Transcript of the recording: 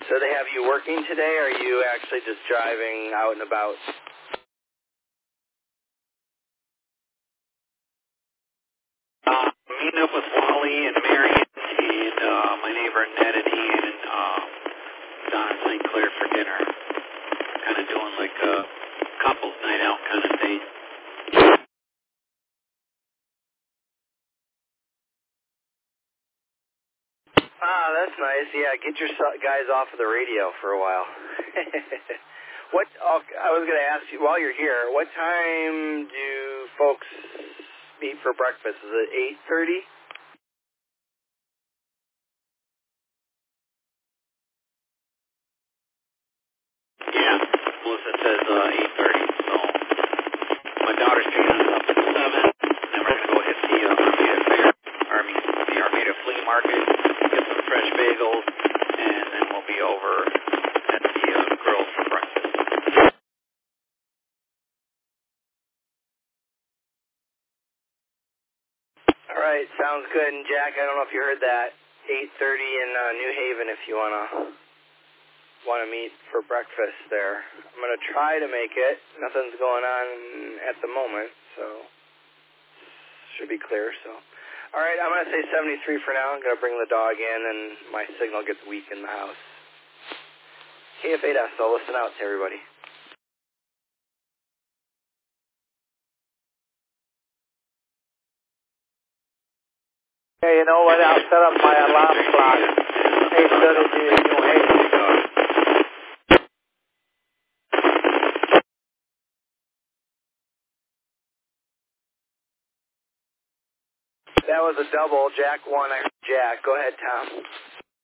So they have you working today, or are you actually just driving out and about? Meeting up with Wally and Marion and my neighbor Ned and Ian and Don and St. Clair for dinner. Kind of doing like a couples night out kind of thing. Ah, that's nice. Yeah, get your guys off of the radio for a while. I was going to ask you, while you're here, what time do folks meet for breakfast? Is it 8:30? Yeah, Melissa says 8:30, so my daughter's taking us up at 7, then we're going to go hit the Armada Fair, the Armada Flea Market, get some fresh bagels, and then we'll be over at the grill for breakfast. All right, sounds good. And Jack, I don't know if you heard that. 8:30 in New Haven if you want to meet for breakfast there. I'm going to try to make it. Nothing's going on at the moment, so should be clear. So, all right, I'm going to say 73 for now. I'm going to bring the dog in, and my signal gets weak in the house. KF8S, I'll listen out to everybody. Hey, you know what? I'll set up my alarm clock. 8:30 in New Haven. That was a double. Jack won. I heard Jack. Go ahead, Tom.